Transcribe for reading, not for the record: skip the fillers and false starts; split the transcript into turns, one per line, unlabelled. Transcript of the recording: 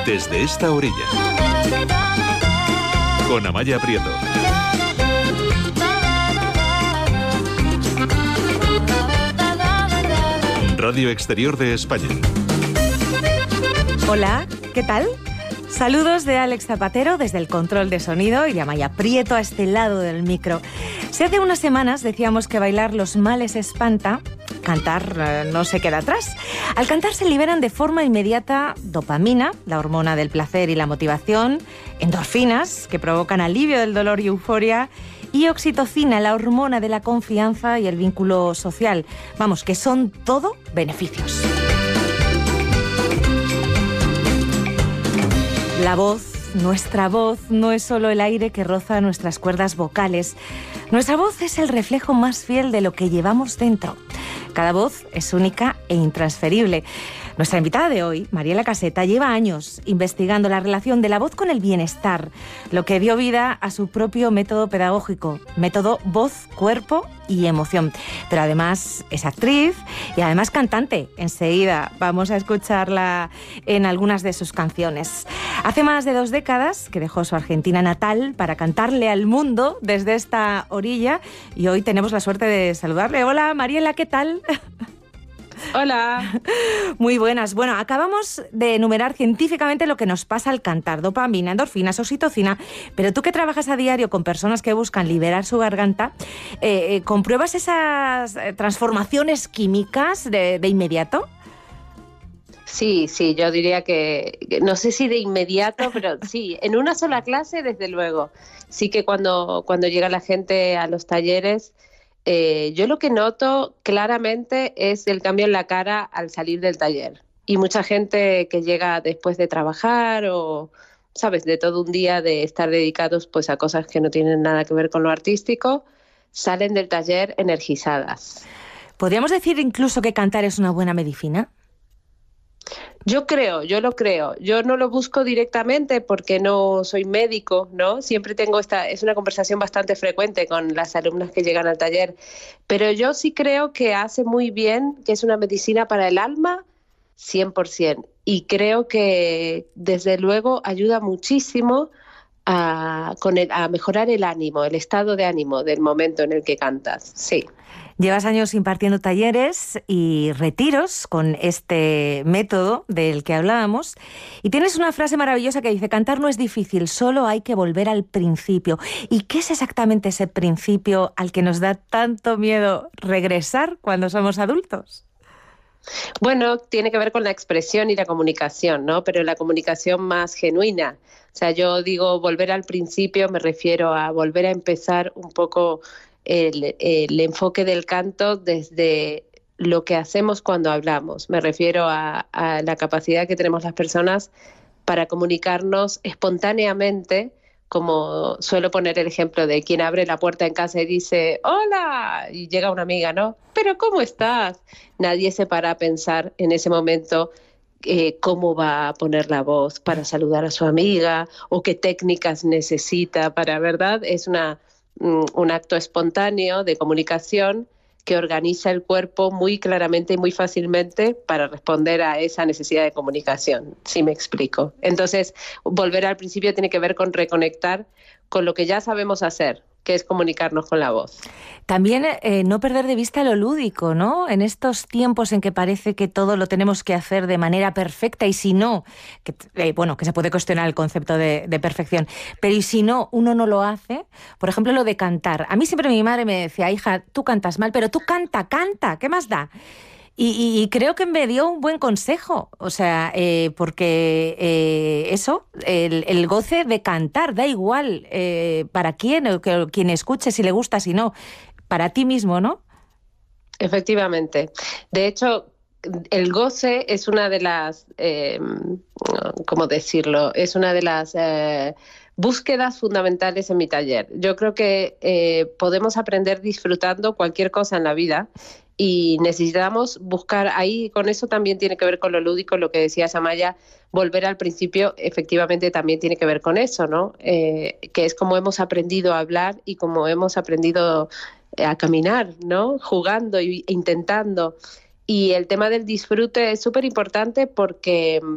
Desde esta orilla. Con Amaya Prieto. Radio Exterior de España.
Hola, ¿qué tal? Saludos de Alex Zapatero desde el control de sonido y de Amaya Prieto a este lado del micro. Si hace unas semanas decíamos que bailar los males espanta, cantar no se queda atrás. Al cantar se liberan de forma inmediata dopamina, la hormona del placer y la motivación, endorfinas, que provocan alivio del dolor y euforia, y oxitocina, la hormona de la confianza y el vínculo social. Vamos, que son todo beneficios. La voz, nuestra voz, no es solo el aire que roza nuestras cuerdas vocales. Nuestra voz es el reflejo más fiel de lo que llevamos dentro. Cada voz es única e intransferible. Nuestra invitada de hoy, Mariela Caseta, lleva años investigando la relación de la voz con el bienestar, lo que dio vida a su propio método pedagógico, método voz, cuerpo y emoción. Pero además es actriz y además cantante. Enseguida vamos a escucharla en algunas de sus canciones. Hace más de 2 décadas que dejó su Argentina natal para cantarle al mundo desde esta orilla y hoy tenemos la suerte de saludarle. Hola, Mariela, ¿qué tal?
Hola.
Muy buenas. Bueno, acabamos de enumerar científicamente lo que nos pasa al cantar. Dopamina, endorfinas, oxitocina. Pero tú que trabajas a diario con personas que buscan liberar su garganta, ¿compruebas esas transformaciones químicas de inmediato?
Sí, yo diría que no sé si de inmediato, pero sí, en una sola clase, desde luego. Sí que cuando llega la gente a los talleres, yo lo que noto claramente es el cambio en la cara al salir del taller. Y mucha gente que llega después de trabajar o, sabes, de todo un día de estar dedicados pues a cosas que no tienen nada que ver con lo artístico, salen del taller energizadas.
¿Podríamos decir incluso que cantar es una buena medicina?
Yo lo creo. Yo no lo busco directamente porque no soy médico, ¿no? Siempre tengo es una conversación bastante frecuente con las alumnas que llegan al taller, pero yo sí creo que hace muy bien, que es una medicina para el alma, 100%. Y creo que desde luego ayuda muchísimo a mejorar el ánimo, el estado de ánimo del momento en el que cantas, sí.
Llevas años impartiendo talleres y retiros con este método del que hablábamos y tienes una frase maravillosa que dice: cantar no es difícil, solo hay que volver al principio. ¿Y qué es exactamente ese principio al que nos da tanto miedo regresar cuando somos adultos?
Bueno, tiene que ver con la expresión y la comunicación, ¿no? Pero la comunicación más genuina. O sea, yo digo volver al principio, me refiero a volver a empezar un poco el enfoque del canto desde lo que hacemos cuando hablamos. Me refiero a la capacidad que tenemos las personas para comunicarnos espontáneamente, como suelo poner el ejemplo de quien abre la puerta en casa y dice «¡Hola!» y llega una amiga, ¿no? «¿Pero cómo estás?» Nadie se para a pensar en ese momento cómo va a poner la voz para saludar a su amiga o qué técnicas necesita para, ¿verdad? Es un acto espontáneo de comunicación que organiza el cuerpo muy claramente y muy fácilmente para responder a esa necesidad de comunicación, si me explico. Entonces, volver al principio tiene que ver con reconectar con lo que ya sabemos hacer, que es comunicarnos con la voz.
También no perder de vista lo lúdico, ¿no? En estos tiempos en que parece que todo lo tenemos que hacer de manera perfecta y si no, que se puede cuestionar el concepto de perfección, pero y si no, uno no lo hace. Por ejemplo, lo de cantar. A mí siempre mi madre me decía: hija, tú cantas mal, pero tú canta, ¿qué más da? Y creo que me dio un buen consejo, o sea, porque el goce de cantar, da igual para quién, o quien escuche, si le gusta, si no, para ti mismo, ¿no?
Efectivamente. De hecho, el goce es una de las, ¿cómo decirlo? Es una de las búsquedas fundamentales en mi taller. Yo creo que podemos aprender disfrutando cualquier cosa en la vida y necesitamos buscar ahí, con eso también tiene que ver con lo lúdico, lo que decía Amaya, volver al principio efectivamente también tiene que ver con eso, ¿no? Que es como hemos aprendido a hablar y como hemos aprendido a caminar, ¿no? Jugando e intentando. Y el tema del disfrute es súper importante porque